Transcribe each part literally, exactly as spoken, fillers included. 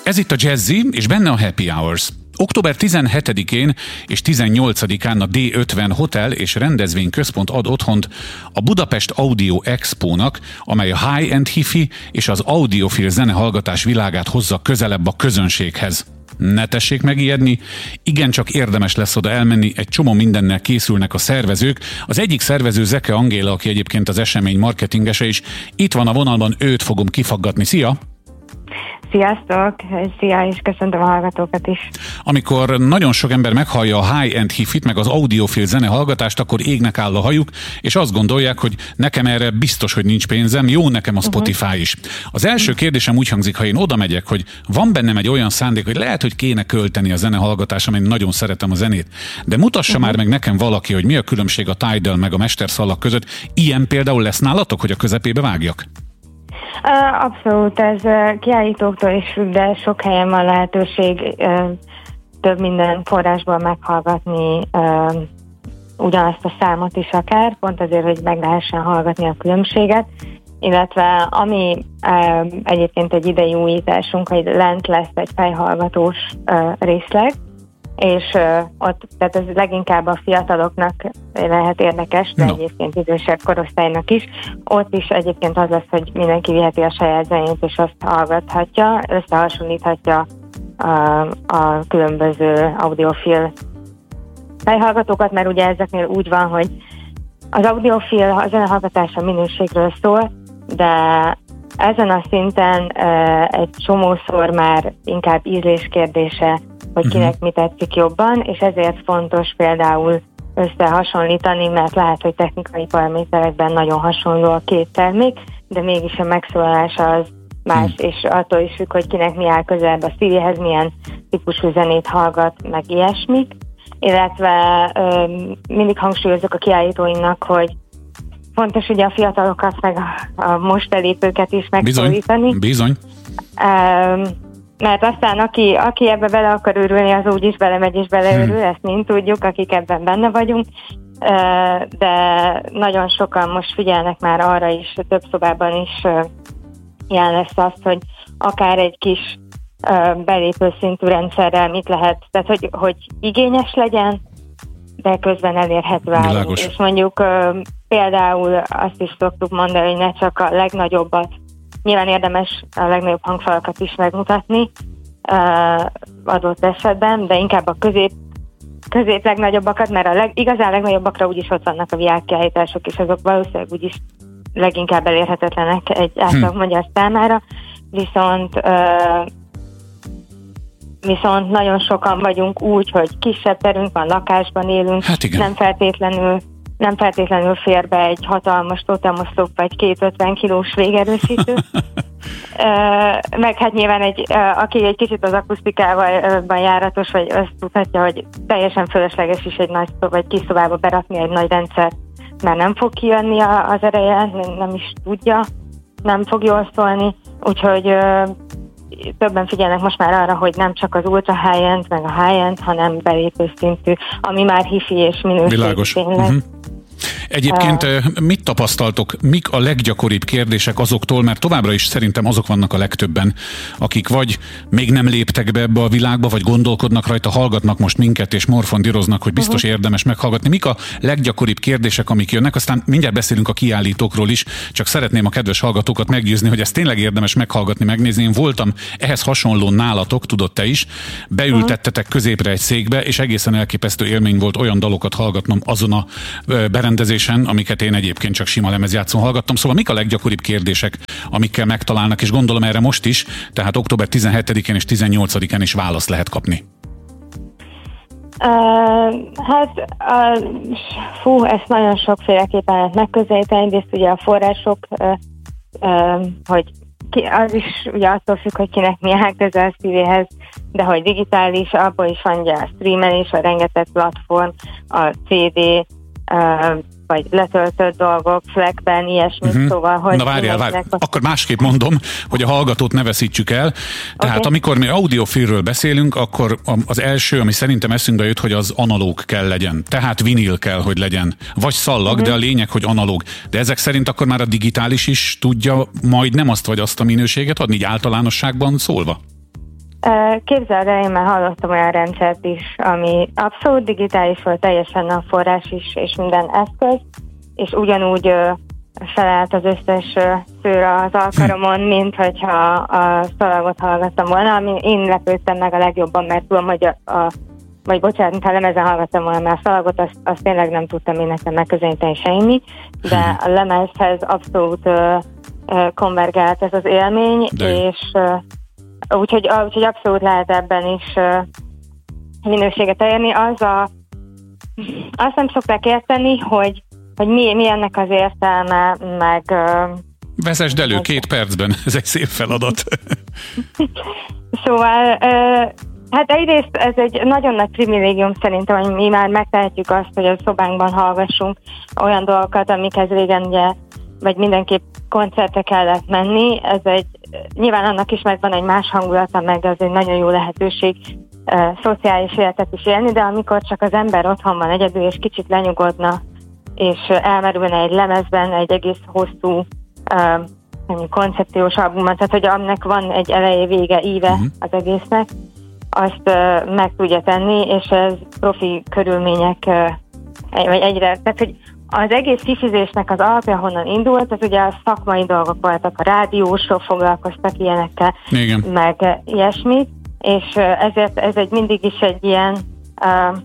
Ez itt a Jazzy, és benne a Happy Hours. október tizenhetedikén és tizennyolcadikán a dé ötven Hotel és Rendezvényközpont ad otthont a Budapest Audio Expónak, amely a high-end hifi és az audiofil zenehallgatás világát hozza közelebb a közönséghez. Ne tessék megijedni, igencsak érdemes lesz oda elmenni, egy csomó mindennel készülnek a szervezők. Az egyik szervező Zeke Angéla, aki egyébként az esemény marketingese is, itt van a vonalban, őt fogom kifaggatni. Szia! Sziasztok! Szia, és köszöntöm a hallgatókat is. Amikor nagyon sok ember meghallja a high-end hifit, meg az audiofil zenehallgatást, akkor égnek áll a hajuk, és azt gondolják, hogy nekem erre biztos, hogy nincs pénzem, jó nekem a Spotify uh-huh. is. Az első kérdésem úgy hangzik, ha én oda megyek, hogy van bennem egy olyan szándék, hogy lehet, hogy kéne költeni a zenehallgatásra, én nagyon szeretem a zenét, de mutassa uh-huh. már meg nekem valaki, hogy mi a különbség a Tidal meg a mesterszallag között. Ilyen például lesz nálatok, hogy a közepébe vágjak? Abszolút, ez kiállítóktól is függ, de sok helyen van lehetőség több minden forrásból meghallgatni ugyanazt a számot is akár, pont azért, hogy meg lehessen hallgatni a különbséget, illetve ami egyébként egy idei újításunk, hogy lent lesz egy fejhallgatós részleg, és uh, ott, tehát ez leginkább a fiataloknak lehet érdekes, de no. egyébként idősebb korosztálynak is. Ott is egyébként az lesz, hogy mindenki viheti a saját zenét, és azt hallgathatja, összehasonlíthatja a, a különböző audiofil fejhallgatókat, mert ugye ezeknél úgy van, hogy az audiofil, a zenehallgatás a minőségről szól, de ezen a szinten uh, egy csomószor már inkább ízlés kérdése, hogy kinek mi tetszik jobban, és ezért fontos például összehasonlítani, mert lehet, hogy technikai paraméterekben nagyon hasonló a két termék, de mégis a megszólalása az más, hmm. és attól is függ, hogy kinek mi áll közelebb a szívéhez, milyen típusú zenét hallgat, meg ilyesmik. Illetve öm, mindig hangsúlyozok a kiállítóinknak, hogy fontos ugye a fiatalokat, meg a, a most belépőket is megszólítani. Bizony, bizony. Um, Mert aztán aki, aki ebbe bele akar őrülni, az úgyis belemegy és beleőrül, hmm. ezt mind tudjuk, akik ebben benne vagyunk, de nagyon sokan most figyelnek már arra is, több szobában is ilyen lesz azt, hogy akár egy kis belépő szintű rendszerrel mit lehet, tehát hogy, hogy igényes legyen, de közben elérhető áron. És mondjuk például azt is szoktuk mondani, hogy ne csak a legnagyobbat, nyilván érdemes a legnagyobb hangfalakat is megmutatni uh, adott esetben, de inkább a közép, közép legnagyobbakat, mert a leg, igazán legnagyobbakra úgyis ott vannak a világkiállítások, és azok valószínűleg úgyis leginkább elérhetetlenek egy átlag hm. magyar számára, viszont uh, viszont nagyon sokan vagyunk úgy, hogy kisebb terünk van, lakásban élünk, hát nem feltétlenül nem feltétlenül fér be egy hatalmas totemoszlop, vagy két ötven kilós végerősítő. uh, meg hát nyilván egy, uh, aki egy kicsit az akusztikával uh, járatos, vagy azt tudhatja, hogy teljesen fölösleges is egy nagy szobába, vagy kis szobába berakni egy nagy rendszert, mert nem fog kijönni a, az ereje, nem is tudja, nem fog jól szólni, úgyhogy uh, többen figyelnek most már arra, hogy nem csak az ultra high-end, meg a high-end, hanem belépő szintű, ami már hifi és minőség tényleg. Uh-huh. Egyébként mit tapasztaltok, mik a leggyakoribb kérdések azoktól, mert továbbra is szerintem azok vannak a legtöbben, akik vagy még nem léptek be ebbe a világba, vagy gondolkodnak rajta, hallgatnak most minket, és morfondíroznak, hogy biztos uh-huh. érdemes meghallgatni. Mik a leggyakoribb kérdések, amik jönnek? Aztán mindjárt beszélünk a kiállítókról is, csak szeretném a kedves hallgatókat meggyőzni, hogy ezt tényleg érdemes meghallgatni, megnézni. Én voltam ehhez hasonló nálatok, tudod te is, beültettetek középre egy székbe, és egészen elképesztő élmény volt olyan dalokat hallgatnom azon a berendezésen, amiket én egyébként csak sima lemezjátszón hallgattam. Szóval mik a leggyakoribb kérdések, amikkel megtalálnak, és gondolom erre most is, tehát október tizenhetedikén és tizennyolcadikán is választ lehet kapni. Uh, hát uh, fú, ezt nagyon sokféleképpen lehet megközelíteni, egyrészt ugye a források, uh, uh, hogy ki, az is ugye attól függ, hogy kinek mi áll közel szívéhez, de hogy digitális, abból is van ugye a streamelés, a rengeteg platform, a cé dé, uh, vagy letöltött dolgok, Slackben, ilyesmi, uh-huh. szóval, hogy... Na várjál, várjál. A... Akkor másképp mondom, hogy a hallgatót ne veszítsük el. Tehát okay. amikor mi audiofilről beszélünk, akkor az első, ami szerintem eszünkbe jut, hogy az analóg kell legyen. Tehát vinil kell, hogy legyen. Vagy szallag, uh-huh. de a lényeg, hogy analóg. De ezek szerint akkor már a digitális is tudja majd nem azt vagy azt a minőséget adni, így általánosságban szólva? Képzeld el, én már hallottam olyan rendszert is, ami abszolút digitális volt, teljesen a forrás is, és minden eszköz, és ugyanúgy felállt az összes szőr az alkaromon, mint hogyha a szalagot hallgattam volna, ami én lepődtem meg a legjobban, mert tudom, hogy a, a vagy bocsánat, ha lemezen hallgattam volna már szalagot, azt, azt tényleg nem tudtam én nekem megközelíteni semmi, de a lemezhez abszolút uh, uh, konvergált ez az élmény, de és uh, úgyhogy, uh, úgyhogy abszolút lehet ebben is uh, minőséget elérni. Az a, azt nem szokták érteni, hogy, hogy mi, mi ennek az értelme, meg... Uh, Vezesd elő két percben, ez egy szép feladat. Szóval... Uh, Hát egyrészt ez egy nagyon nagy privilégium szerintem, hogy mi már megtehetjük azt, hogy a szobánkban hallgassunk olyan dolgokat, amikhez régen ugye, vagy mindenképp koncertre kellett menni. Ez egy, nyilván annak is megvan egy más hangulata, meg az egy nagyon jó lehetőség uh, szociális életet is élni, de amikor csak az ember otthon van egyedül, és kicsit lenyugodna, és elmerülne egy lemezben egy egész hosszú uh, koncepciós albumot, tehát hogy aminek van egy eleje, vége, íve uh-huh. az egésznek, azt uh, meg tudja tenni, és ez profi körülmények uh, vagy egyre, tehát hogy az egész kifizésnek az alapja, honnan indult, az ugye a szakmai dolgok voltak, a rádiósok foglalkoztak ilyenekkel, igen. meg uh, ilyesmit, és uh, ezért ez egy mindig is egy ilyen uh,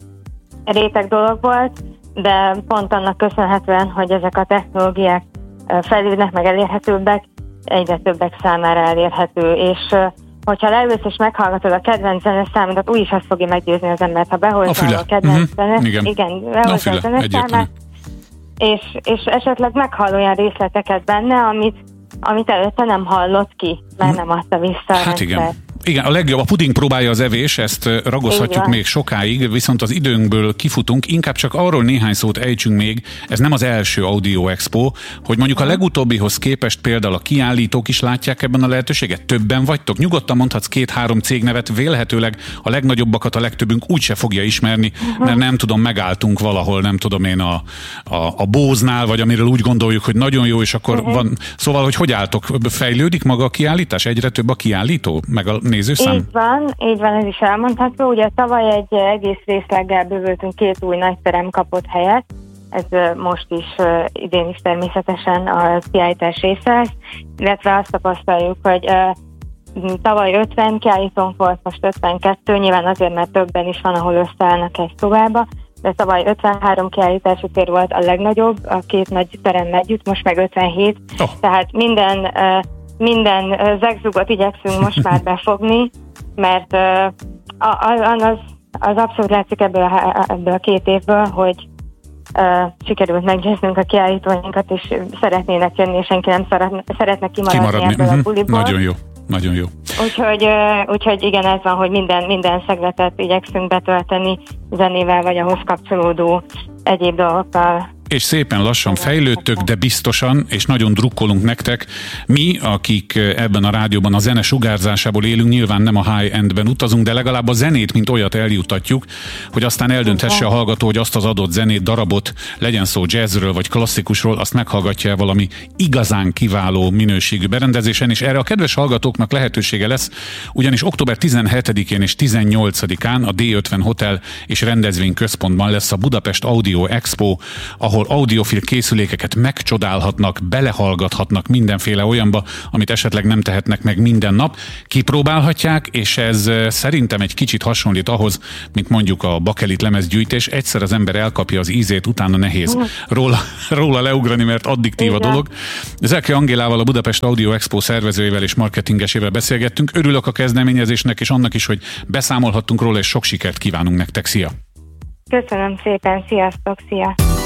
réteg dolog volt, de pont annak köszönhetően, hogy ezek a technológiák uh, fejlődnek, meg elérhetőbbek, egyre többek számára elérhető, és uh, hogyha leülsz és meghallgatod a kedvenc zeneszámodat, úgyis azt fogja meggyőzni az embert, ha behozza a, a kedvenc uh-huh. zenes, igen, igen behozza a zeneszámát, és, és esetleg meghall olyan részleteket benne, amit, amit előtte nem hallott ki, mert nem adta vissza a hát rendszer. Igen. Igen, a legjobb, a puding próbálja az evés, ezt ragozhatjuk még sokáig, viszont az időnkből kifutunk, inkább csak arról néhány szót ejtsünk még, ez nem az első Audio Expo, hogy mondjuk a legutóbbihoz képest például a kiállítók is látják ebben a lehetőséget, többen vagytok, nyugodtan mondhatsz két-három cégnevet, vélhetőleg a legnagyobbakat a legtöbbünk úgyse fogja ismerni, mert nem tudom, megálltunk valahol, nem tudom én a, a, a Bóznál, vagy amiről úgy gondoljuk, hogy nagyon jó, és akkor uh-huh. van, szóval, hogy hogy álltok, fejlődik maga a kiállítás, egyre több a kiállító, meg a nézőszám? Így van, így van, ez is elmondható. Ugye tavaly egy egész részleggel bővültünk, két új nagy terem kapott helyet. Ez most is, idén is természetesen a kiállítás része lesz, illetve azt tapasztaljuk, hogy uh, tavaly ötven kiállítónk volt, most ötvenkettő, nyilván azért, mert többen is van, ahol összeállnak egy szobába, de tavaly ötvenhárom kiállítási tér volt a legnagyobb, a két nagy terem együtt, most meg ötvenhét, oh. tehát minden... Uh, Minden zegzugot igyekszünk most már befogni, mert uh, az, az abszolút látszik ebből a, ebből a két évből, hogy uh, sikerült meggyőznünk a kiállítóinkat, és szeretnének jönni, és senki nem szeretne, szeretne kimaradni, kimaradni ebből uh-huh. a buliból. Nagyon jó, nagyon jó. Úgyhogy, uh, úgyhogy igen, ez van, hogy minden, minden szegletet igyekszünk betölteni zenével, vagy ahhoz kapcsolódó egyéb dolgokkal. És szépen lassan fejlődtök, de biztosan, és nagyon drukkolunk nektek. Mi, akik ebben a rádióban a zene sugárzásából élünk, nyilván nem a high-endben utazunk, de legalább a zenét, mint olyat eljutatjuk, hogy aztán eldönthesse a hallgató, hogy azt az adott zenét, darabot, legyen szó jazzről vagy klasszikusról, azt meghallgatja valami igazán kiváló minőségű berendezésen, és erre a kedves hallgatóknak lehetősége lesz, ugyanis október tizenhetedikén és tizennyolcadikán a dé ötven Hotel és Rendezvényközpontban lesz a Budapest Audio Expo, ahol audiofil készülékeket megcsodálhatnak, belehallgathatnak mindenféle olyanba, amit esetleg nem tehetnek meg minden nap, kipróbálhatják, és ez szerintem egy kicsit hasonlít ahhoz, mint mondjuk a bakelit lemezgyűjtés, egyszer az ember elkapja az ízét, utána nehéz róla, róla leugrani, mert addiktív a dolog. Zelke Angélával, a Budapest Audio Expo szervezőjével és marketingesével beszélgettünk. Örülök a kezdeményezésnek, és annak is, hogy beszámolhattunk róla, és sok sikert kívánunk nektek. Szia! Köszönöm szépen, sziasztok, szia!